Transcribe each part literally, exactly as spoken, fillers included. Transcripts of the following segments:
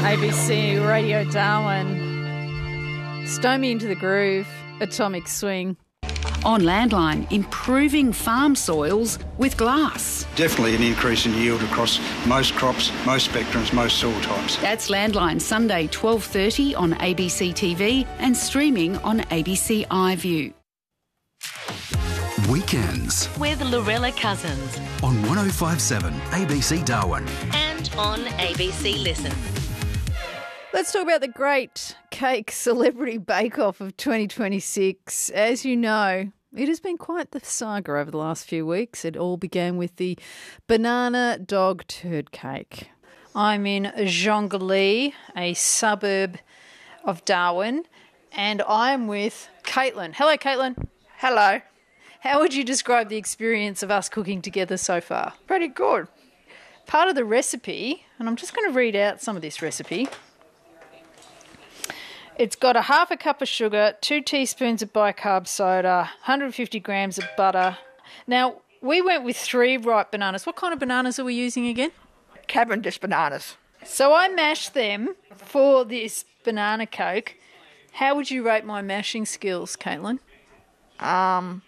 A B C Radio Darwin. Stow me into the groove, atomic swing. On Landline, improving farm soils with glass. Definitely an increase in yield across most crops, most spectrums, most soil types. That's Landline, Sunday twelve thirty on A B C T V and streaming on A B C iView. Weekends with Lorella Cousins on one oh five point seven A B C Darwin and on A B C Listen. Let's talk about the Great Cake Celebrity Bake Off of twenty twenty-six. As you know, it has been quite the saga over the last few weeks. It all began with the banana dog turd cake. I'm in Jonglei, a suburb of Darwin, and I'm with Caitlin. Hello, Caitlin. Hello. How would you describe the experience of us cooking together so far? Pretty good. Part of the recipe, and I'm just going to read out some of this recipe. It's got a half a cup of sugar, two teaspoons of bicarb soda, one hundred fifty grams of butter. Now, we went with three ripe bananas. What kind of bananas are we using again? Cavendish bananas. So I mashed them for this banana Coke. How would you rate my mashing skills, Caitlin? Um...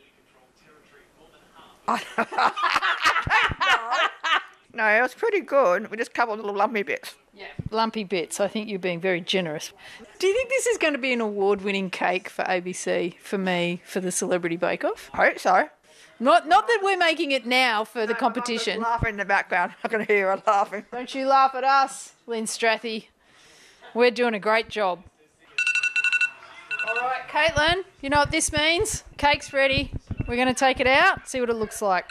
no. no, it was pretty good. We just a couple of little lumpy bits. Yeah, lumpy bits. I think you're being very generous. Do you think this is going to be an award-winning cake for A B C, for me, for the Celebrity Bake Off? I hope so. Not not that we're making it now for the no, competition. I'm laughing in the background. I can hear her laughing. Don't you laugh at us, Lynn Strathy. We're doing a great job. All right, Caitlin, you know what this means? Cake's ready. We're going to take it out, see what it looks like.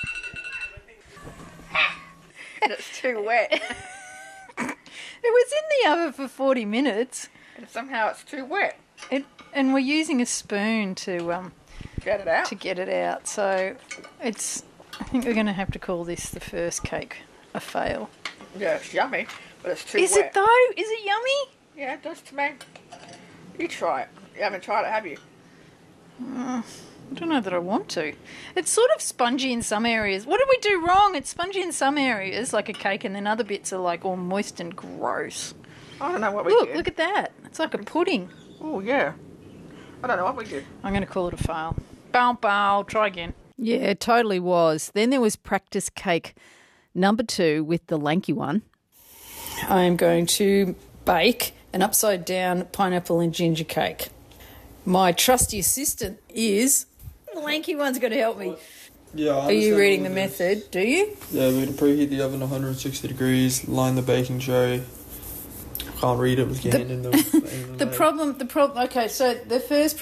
And it's too wet. It was in the oven for forty minutes. And somehow it's too wet. It, and we're using a spoon to um get it out. To get it out. So it's. I think we're going to have to call this the first cake a fail. Yeah, it's yummy, but it's too Is wet. Is it though? Is it yummy? Yeah, it does to me. You try it. You haven't tried it, have you? Uh, I don't know that I want to. It's sort of spongy in some areas. What did we do wrong? It's spongy in some areas, like a cake, and then other bits are like all moist and gross. I don't know what we look, did. Look at that. It's like a pudding. Oh, yeah. I don't know what we did. I'm going to call it a fail. Bow, bow. Try again. Yeah, it totally was. Then there was practice cake number two with the lanky one. I am going to bake an upside-down pineapple and ginger cake. My trusty assistant is... The lanky one's going to help me. Yeah, I Are you reading the is. method? Do you? Yeah, we're going to preheat the oven one hundred sixty degrees, line the baking tray. I can't read it with your the, hand in the... in the the problem... The problem. Okay, so the first